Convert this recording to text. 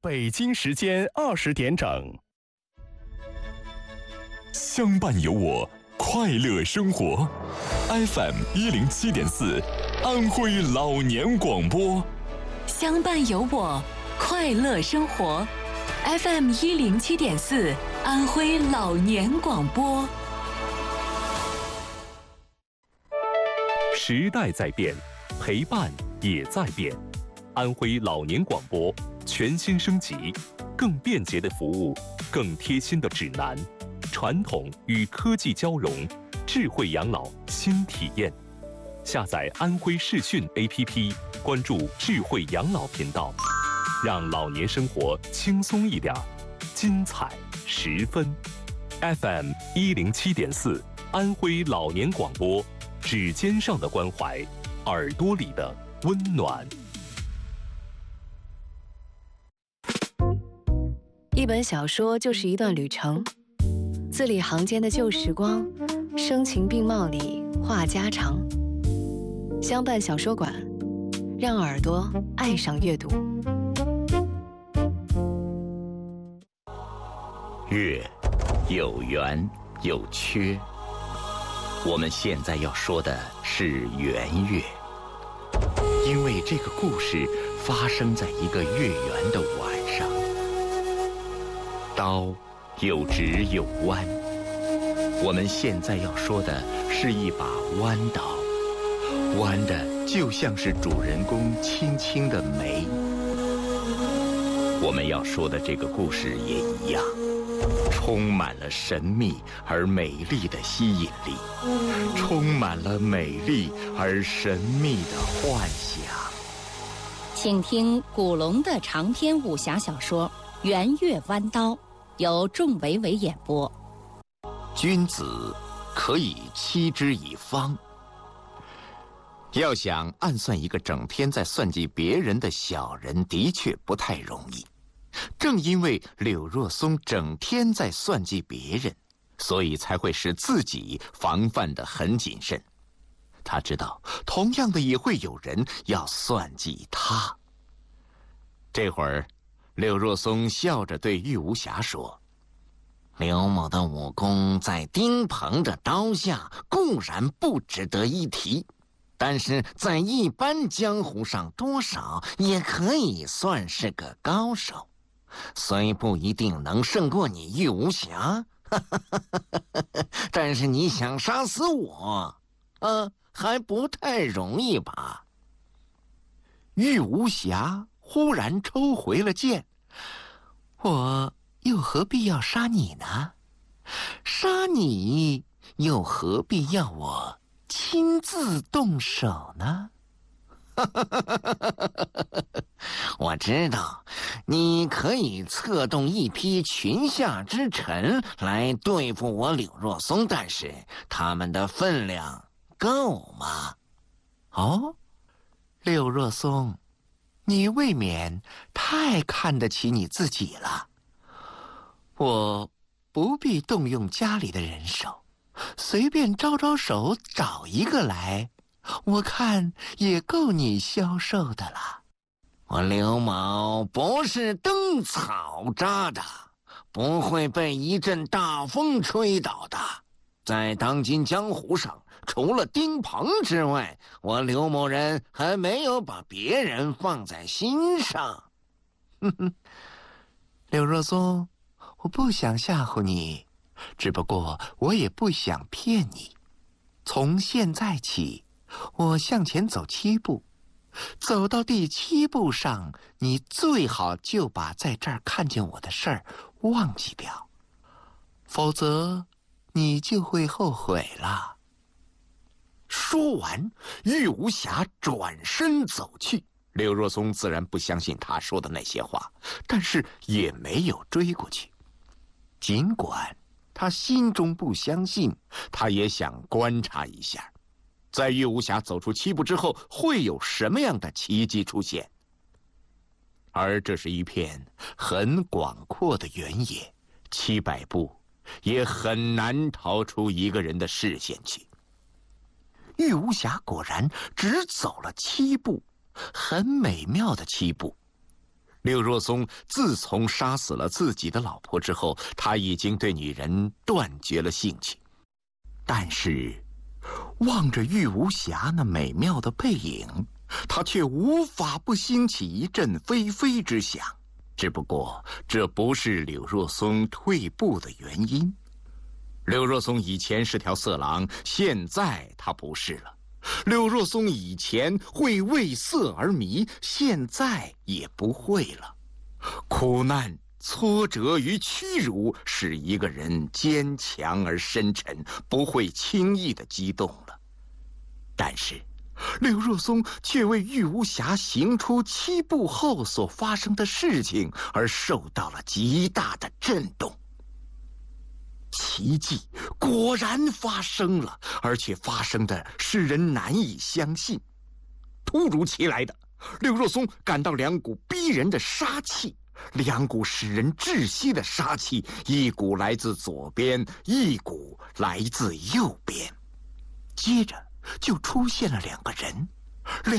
北京时间20点整。 相伴有我，快乐生活。FM 107.4，安徽老年广播。 相伴有我，快乐生活。FM 107.4，安徽老年广播。 时代在变，陪伴也在变。安徽老年广播全新升级，更便捷的服务，更贴心的指南，传统与科技交融，智慧养老新体验。下载安徽视讯 APP， 关注智慧养老频道，让老年生活轻松一点，精彩十分。FM 107.4，安徽老年广播，指尖上的关怀，耳朵里的温暖。 一本小说就是一段旅程，字里行间的旧时光，声情并茂里话家常。相伴小说馆，让耳朵爱上阅读。 月有圆有缺，我们现在要说的是圆月，因为这个故事发生在一个月圆的晚上。刀有直有弯，我们现在要说的是一把弯刀，弯的就像是主人公轻轻的眉。我们要说的这个故事也一样，充满了神秘而美丽的吸引力，充满了美丽而神秘的幻想。 请听古龙的长篇武侠小说《圆月弯刀》，由仲维维演播。 君子可以欺之以方。要想暗算一个整天在算计别人的小人，的确不太容易。正因为柳若松整天在算计别人，所以才会使自己防范得很谨慎。他知道，同样的也会有人要算计他。这会儿，柳若松笑着对玉无暇说：“刘某的武功在丁鹏的刀下固然不值得一提，但是在一般江湖上多少也可以算是个高手，虽不一定能胜过你玉无暇，但是你想杀死我，还不太容易吧？”玉无暇忽然抽回了剑：“我又何必要杀你呢？杀你又何必要我亲自动手呢？我知道你可以策动一批群下之臣来对付我柳若松，但是他们的分量够吗？”哦，柳若松，你未免太看得起你自己了。我不必动用家里的人手，随便招招手找一个来，我看也够你消受的了。我刘某不是灯草扎的，不会被一阵大风吹倒的。在当今江湖上，除了丁鹏之外，我刘某人还没有把别人放在心上。柳若松，我不想吓唬你，只不过我也不想骗你。从现在起，我向前走7步，走到第7步上，你最好就把在这儿看见我的事儿忘记掉，否则你就会后悔了。说完，玉无暇转身走去。柳若松自然不相信他说的那些话，但是也没有追过去。尽管他心中不相信，他也想观察一下，在玉无暇走出7步之后，会有什么样的奇迹出现。而这是一片很广阔的原野，700步也很难逃出一个人的视线去。玉无暇果然只走了7步，很美妙的7步。 刘若松自从杀死了自己的老婆之后，他已经对女人断绝了兴趣。但是，望着玉无暇那美妙的背影，他却无法不兴起一阵非非之想。只不过，这不是柳若松退步的原因。柳若松以前是条色狼，现在他不是了。柳若松以前会为色而迷，现在也不会了。苦难、挫折与屈辱使一个人坚强而深沉，不会轻易的激动了。但是柳若松却为玉无暇行出7步后所发生的事情而受到了极大的震动。奇迹果然发生了，而且发生的使人难以相信。突如其来的，柳若松感到2股逼人的杀气，2股使人窒息的杀气，一股来自左边，一股来自右边。接着就出现了2个人，